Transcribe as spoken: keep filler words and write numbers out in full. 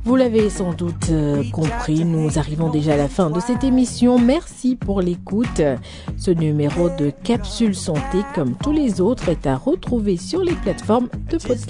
Vous l'avez sans doute euh, compris, nous arrivons déjà à la fin de cette émission. Merci pour l'écoute. Ce numéro de Capsule Santé, comme tous les autres, est à retrouver sur les plateformes de podcast.